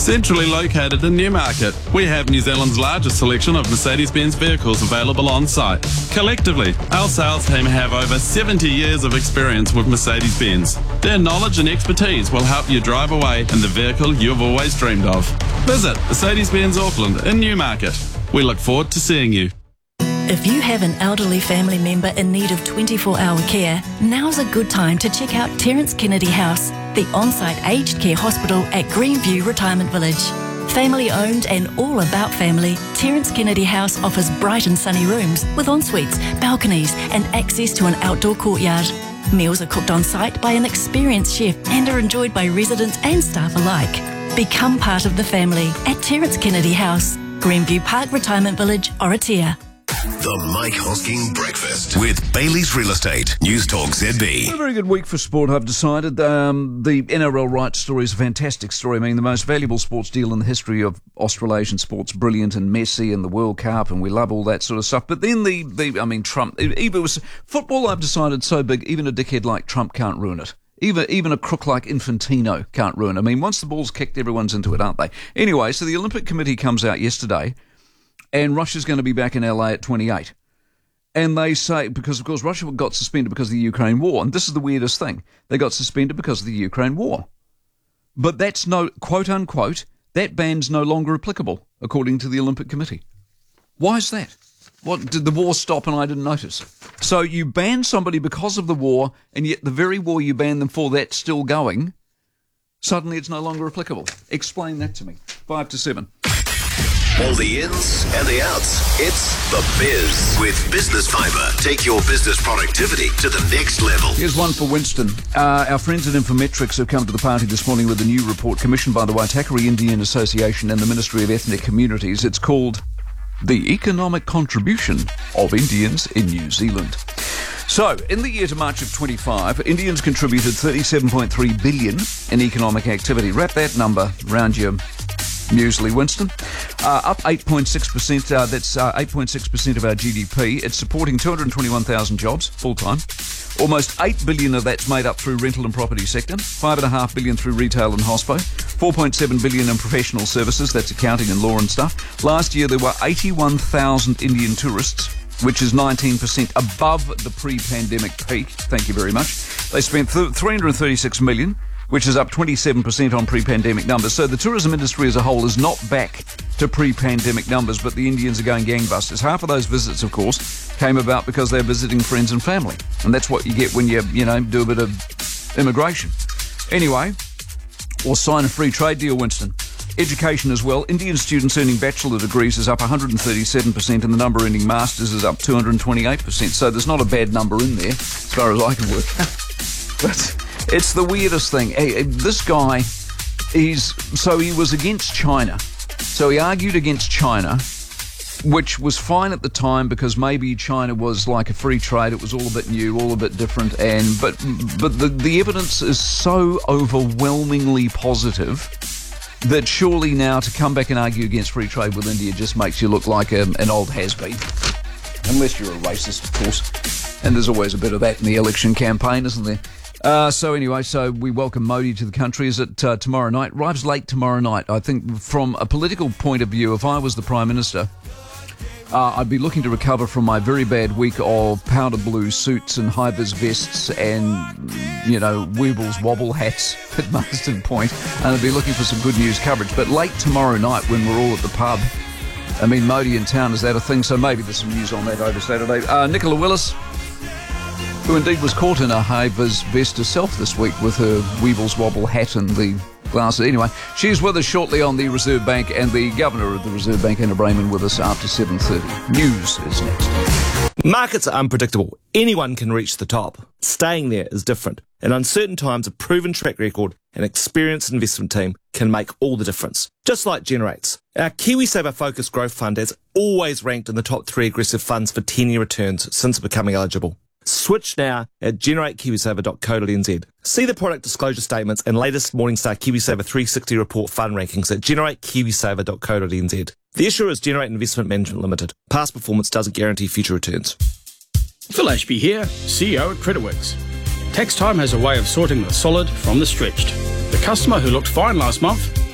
Centrally located in Newmarket, we have New Zealand's largest selection of Mercedes-Benz vehicles available on site. Collectively, our sales team have over 70 years of experience with Mercedes-Benz. Their knowledge and expertise will help you drive away in the vehicle you've always dreamed of. Visit Mercedes-Benz Auckland in Newmarket. We look forward to seeing you. If you have an elderly family member in need of 24-hour care, now's a good time to check out Terence Kennedy House, the on-site aged care hospital at Greenview Retirement Village. Family owned and all about family, Terence Kennedy House offers bright and sunny rooms with en-suites, balconies and access to an outdoor courtyard. Meals are cooked on site by an experienced chef and are enjoyed by residents and staff alike. Become part of the family at Terence Kennedy House, Greenview Park Retirement Village, Oratia. The Mike Hosking Breakfast with Bailey's Real Estate. News Talk ZB. A very good week for sport, I've decided. The NRL rights story is a fantastic story. I mean, the most valuable sports deal in the history of Australasian sports. Brilliant, and Messi and the World Cup, and we love all that sort of stuff. But then Trump, even was football, I've decided, so big, even a dickhead like Trump can't ruin it. Even a crook like Infantino can't ruin it. I mean, once the ball's kicked, everyone's into it, aren't they? Anyway, so the Olympic Committee comes out yesterday, and Russia's going to be back in LA at 28. And they say, because of course Russia got suspended because of the Ukraine war, and this is the weirdest thing, they got suspended because of the Ukraine war. But that's no, quote unquote, that ban's no longer applicable, according to the Olympic Committee. Why is that? What, did the war stop and I didn't notice? So you ban somebody because of the war, and yet the very war you ban them for, that's still going, suddenly it's no longer applicable. Explain that to me. 5 to 7. All the ins and the outs. It's The Biz with Business Fibre. Take your business productivity to the next level. Here's one for Winston. Our friends at Infometrics have come to the party this morning with a new report commissioned by the Waitakere Indian Association and the Ministry of Ethnic Communities. It's called The Economic Contribution of Indians in New Zealand. So, in the year to March of 25, Indians contributed $37.3 billion in economic activity. Wrap that number around your muesli, Winston. Up 8.6%. That's 8.6% of our GDP. It's supporting 221,000 jobs full-time. Almost $8 billion of that's made up through rental and property sector. $5.5 billion through retail and hospo. $4.7 billion in professional services. That's accounting and law and stuff. Last year there were 81,000 Indian tourists, which is 19% above the pre-pandemic peak. Thank you very much. They spent $336 million, which is up 27% on pre-pandemic numbers. So the tourism industry as a whole is not back to pre-pandemic numbers, but the Indians are going gangbusters. Half of those visits, of course, came about because they're visiting friends and family. And that's what you get when you do a bit of immigration. Anyway, or sign a free trade deal, Winston. Education as well. Indian students earning bachelor degrees is up 137%, and the number earning masters is up 228%. So there's not a bad number in there, as far as I can work. But it's the weirdest thing. This guy, he was against China. So he argued against China, which was fine at the time because maybe China was like a free trade. It was all a bit new, all a bit different. But the evidence is so overwhelmingly positive that surely now to come back and argue against free trade with India just makes you look like an old has-been. Unless you're a racist, of course. And there's always a bit of that in the election campaign, isn't there? So we welcome Modi to the country. Is it tomorrow night? Arrives late tomorrow night. I think from a political point of view, if I was the Prime Minister, I'd be looking to recover from my very bad week of powder blue suits and high-vis vests and, Weebles wobble hats at Marsden Point, and I'd be looking for some good news coverage. But late tomorrow night when we're all at the pub, I mean, Modi in town, is that a thing? So maybe there's some news on that over Saturday. Nicola Willis, who indeed was caught in a high-vis vest herself this week with her Weebles wobble hat and the glasses. Anyway, she's with us shortly on the Reserve Bank, and the Governor of the Reserve Bank, Anna Brayman, with us after 7:30. News is next. Markets are unpredictable. Anyone can reach the top. Staying there is different. In uncertain times, a proven track record and experienced investment team can make all the difference. Just like Generates. Our KiwiSaver Focus Growth Fund has always ranked in the top 3 aggressive funds for 10-year returns since becoming eligible. Switch now at generatekiwisaver.co.nz. See the product disclosure statements and latest Morningstar KiwiSaver 360 report fund rankings at generatekiwisaver.co.nz. The issuer is Generate Investment Management Limited. Past performance doesn't guarantee future returns. Phil Ashby here, CEO at Creditworks. Tax time has a way of sorting the solid from the stretched. The customer who looked fine last month